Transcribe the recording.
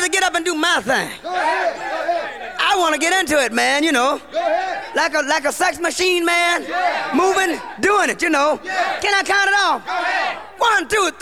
to get up and do my thing. I want to get into it, man, you know. Like a sex machine, man. Moving, doing it, you know. Can I count it off? 1, 2, 3.